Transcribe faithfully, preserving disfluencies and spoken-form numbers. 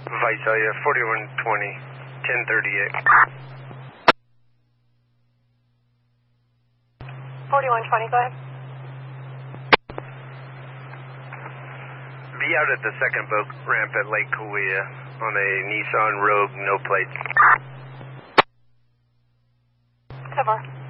Visalia, forty-one twenty, ten thirty-eight. forty-one twenty, go ahead. Be out at the second boat ramp at Lake Cahuilla on a Nissan Rogue, no plates. ten four.